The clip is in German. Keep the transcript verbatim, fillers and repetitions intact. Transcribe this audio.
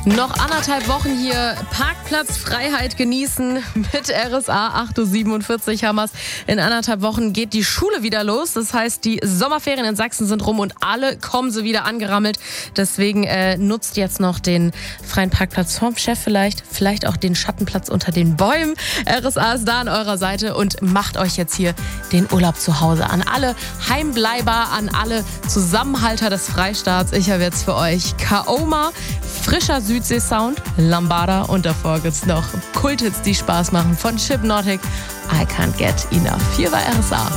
Noch anderthalb Wochen hier Parkplatzfreiheit genießen mit R S A. acht Uhr siebenundvierzig haben wir's. In anderthalb Wochen geht die Schule wieder los. Das heißt, die Sommerferien in Sachsen sind rum und alle kommen sie wieder angerammelt. Deswegen äh, nutzt jetzt noch den freien Parkplatz vom Chef vielleicht. Vielleicht auch den Schattenplatz unter den Bäumen. R S A ist da an eurer Seite und macht euch jetzt hier den Urlaub zu Hause. An alle Heimbleiber, an alle Zusammenhalter des Freistaats. Ich habe jetzt für euch Kaoma, frischer Südsee-Sound, Lambada und davor gibt's noch Kulthits, die Spaß machen von Chipnotic. I Can't Get Enough. Hier bei R S A.